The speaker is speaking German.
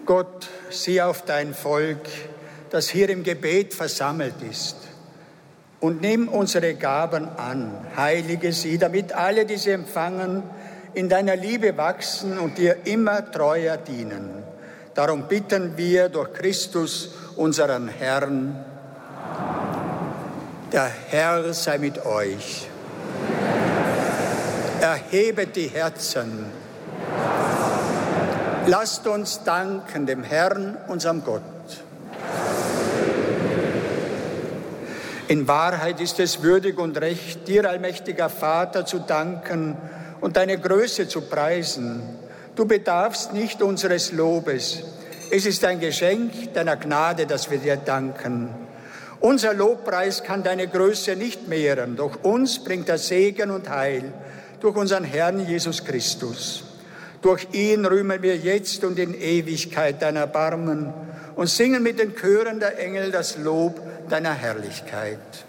Gott, sieh auf dein Volk, das hier im Gebet versammelt ist, und nimm unsere Gaben an, heilige sie, damit alle, die sie empfangen, in deiner Liebe wachsen und dir immer treuer dienen. Darum bitten wir durch Christus, unseren Herrn. Der Herr sei mit euch. Erhebet die Herzen. Lasst uns danken dem Herrn, unserem Gott. In Wahrheit ist es würdig und recht, dir, allmächtiger Vater, zu danken und deine Größe zu preisen. Du bedarfst nicht unseres Lobes. Es ist ein Geschenk deiner Gnade, dass wir dir danken. Unser Lobpreis kann deine Größe nicht mehren, doch uns bringt er Segen und Heil durch unseren Herrn Jesus Christus. Durch ihn rühmen wir jetzt und in Ewigkeit dein Erbarmen und singen mit den Chören der Engel das Lob deiner Herrlichkeit.